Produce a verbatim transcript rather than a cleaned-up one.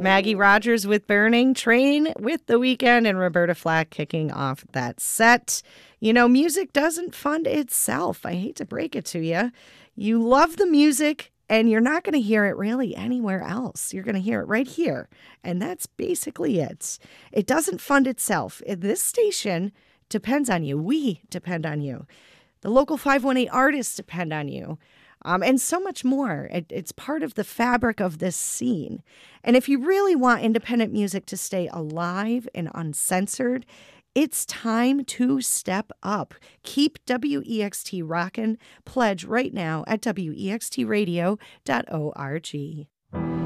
Maggie Rogers with Burning Train with The Weeknd and Roberta Flack kicking off that set. You know, music doesn't fund itself. I hate to break it to you. You love the music, and you're not going to hear it really anywhere else. You're going to hear it right here. And that's basically it. It doesn't fund itself. This station depends on you. We depend on you. The local five one eight artists depend on you. Um, and so much more. It, it's part of the fabric of this scene. And if you really want independent music to stay alive and uncensored, it's time to step up. Keep W E X T rockin'. Pledge right now at W E X T radio dot org.